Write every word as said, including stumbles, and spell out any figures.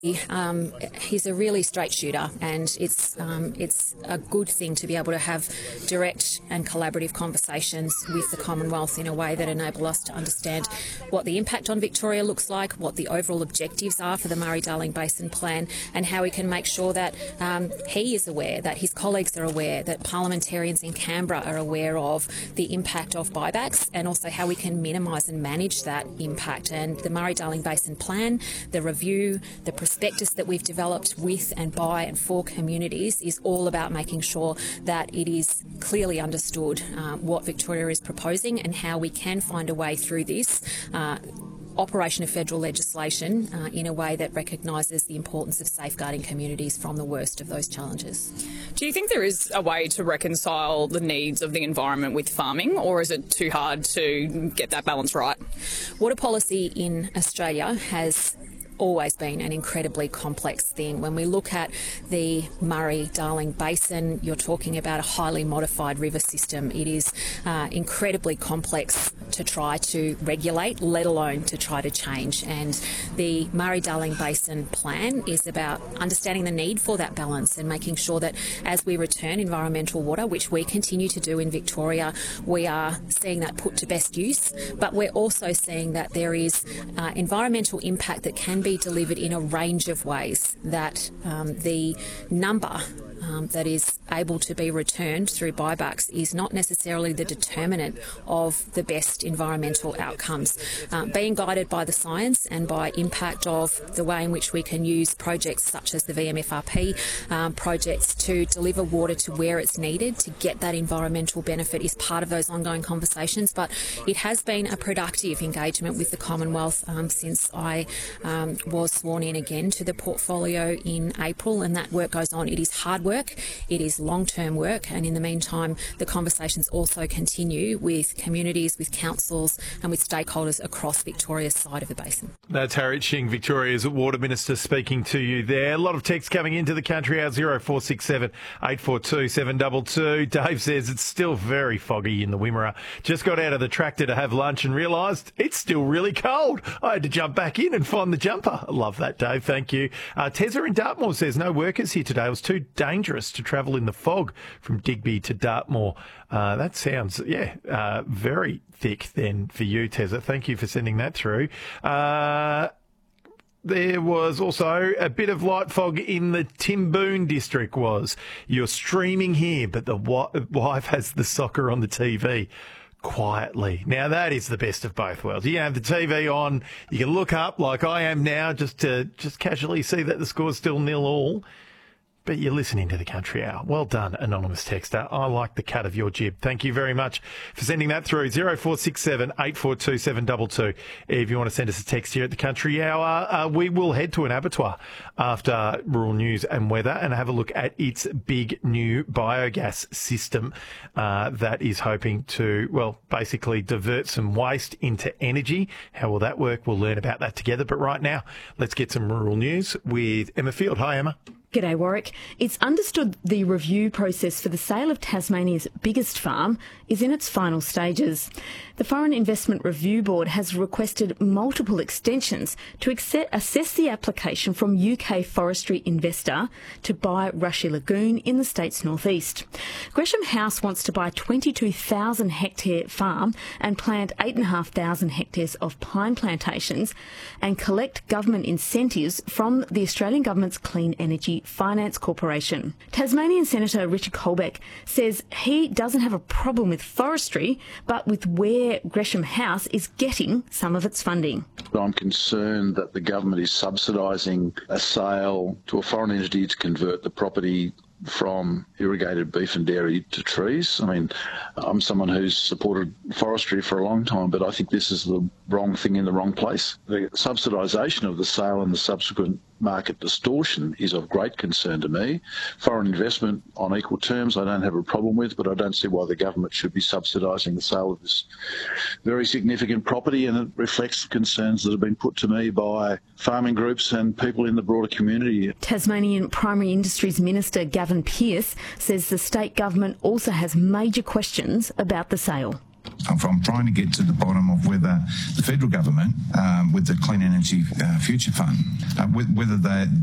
Um, he's a really straight shooter, and it's um, it's a good thing to be able to have direct and collaborative conversations with the Commonwealth in a way that enable us to understand what the impact on Victoria looks like, what the overall objectives are for the Murray-Darling Basin Plan, and how we can make sure that um, he is aware, that his colleagues are aware, that parliamentarians in Canberra are aware of the impact of buybacks, and also how we can minimise and manage that impact. And the Murray-Darling Basin Plan, the review, the prospectus that we've developed with and by and for communities is all about making sure that it is clearly understood uh, what Victoria is proposing and how we can find a way through this uh, operation of federal legislation uh, in a way that recognises the importance of safeguarding communities from the worst of those challenges. Do you think there is a way to reconcile the needs of the environment with farming, or is it too hard to get that balance right? Water policy in Australia has always been an incredibly complex thing. When we look at the Murray-Darling Basin, you're talking about a highly modified river system. It is uh, incredibly complex to try to regulate, let alone to try to change. And the Murray-Darling Basin Plan is about understanding the need for that balance and making sure that as we return environmental water, which we continue to do in Victoria, we are seeing that put to best use. But we're also seeing that there is uh, environmental impact that can be delivered in a range of ways, that um, the number Um, that is able to be returned through buybacks is not necessarily the determinant of the best environmental outcomes. Uh, being guided by the science and by impact of the way in which we can use projects such as the V M F R P um, projects to deliver water to where it's needed to get that environmental benefit is part of those ongoing conversations. But it has been a productive engagement with the Commonwealth um, since I um, was sworn in again to the portfolio in April, and that work goes on. It is hard work. Work. It is long-term work, and in the meantime the conversations also continue with communities, with councils and with stakeholders across Victoria's side of the basin. That's Harriet Shing, Victoria's Water Minister, speaking to you there. A lot of text coming into the country hour, zero four six seven, eight four two, seven two two. Dave says it's still very foggy in the Wimmera. Just got out of the tractor to have lunch and realised it's still really cold. I had to jump back in and find the jumper. I love that, Dave. Thank you. Uh, Tessa in Dartmoor says no workers here today. It was too dangerous to travel in the fog from Digby to Dartmoor. Uh, that sounds, yeah, uh, very thick then for you, Tessa. Thank you for sending that through. Uh, there was also a bit of light fog in the Timboon district was. You're streaming here, but the wife has the soccer on the T V. Quietly. Now, that is the best of both worlds. You have the T V on, you can look up like I am now just to just casually see that the score's still nil all. But you're listening to the Country Hour. Well done, anonymous texter. I like the cut of your jib. Thank you very much for sending that through. zero four six seven, eight four two, seven two two. If you want to send us a text here at the Country Hour, uh, we will head to an abattoir after rural news and weather and have a look at its big new biogas system uh, that is hoping to, well, basically divert some waste into energy. How will that work? We'll learn about that together. But right now, let's get some rural news with Emma Field. Hi, Emma. G'day, Warwick. It's understood the review process for the sale of Tasmania's biggest farm is in its final stages. The Foreign Investment Review Board has requested multiple extensions to assess the application from U K forestry investor to buy Rushy Lagoon in the state's northeast. Gresham House wants to buy twenty-two thousand hectare farm and plant eight thousand five hundred hectares of pine plantations and collect government incentives from the Australian Government's Clean Energy Finance Corporation. Tasmanian Senator Richard Colbeck says he doesn't have a problem with forestry, but with where Gresham House is getting some of its funding. I'm concerned that the government is subsidising a sale to a foreign entity to convert the property from irrigated beef and dairy to trees. I mean, I'm someone who's supported forestry for a long time, but I think this is the wrong thing in the wrong place. The subsidisation of the sale and the subsequent market distortion is of great concern to me. Foreign investment on equal terms I don't have a problem with, but I don't see why the government should be subsidising the sale of this very significant property, and it reflects the concerns that have been put to me by farming groups and people in the broader community. Tasmanian Primary Industries Minister Gavin Pearce says the state government also has major questions about the sale. I'm, I'm trying to get to the bottom of whether the federal government, um, with the Clean Energy uh, Future Fund, uh, whether they